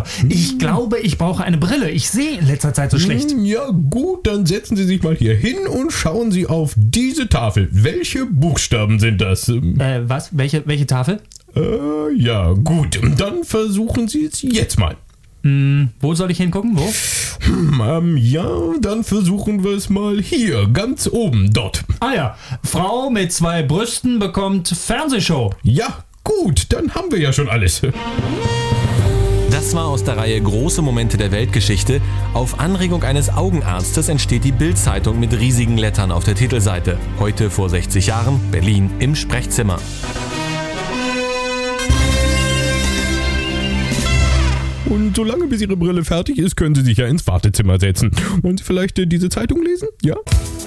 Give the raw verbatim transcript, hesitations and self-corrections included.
Doktor, ich glaube, ich brauche eine Brille. Ich sehe in letzter Zeit so schlecht. Ja gut, dann setzen Sie sich mal hier hin und schauen Sie auf diese Tafel. Welche Buchstaben sind das? Äh, was? Welche, welche Tafel? Äh, ja gut, dann versuchen Sie es jetzt mal. Hm, wo soll ich hingucken? Wo? Hm, ähm, ja, dann versuchen wir es mal hier, ganz oben, dort. Ah ja, Frau mit zwei Brüsten bekommt Fernsehshow. Ja, gut, dann haben wir ja schon alles. Das war aus der Reihe Große Momente der Weltgeschichte. Auf Anregung eines Augenarztes entsteht die Bild-Zeitung mit riesigen Lettern auf der Titelseite. Heute vor sechzig Jahren, Berlin im Sprechzimmer. Und solange bis Ihre Brille fertig ist, können Sie sich ja ins Wartezimmer setzen. Wollen Sie vielleicht äh, diese Zeitung lesen? Ja?